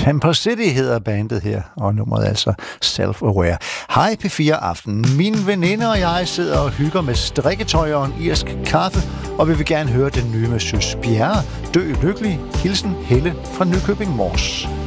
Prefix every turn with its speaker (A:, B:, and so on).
A: Temper City hedder bandet her, og nummeret altså Self-Aware. Hej P4 Aften. Min veninde og jeg sidder og hygger med strikketøj og en irsk kaffe, og vi vil gerne høre den nye med Søs Bjerre, Dø lykkelig. Hilsen Helle fra Nykøbing Mors.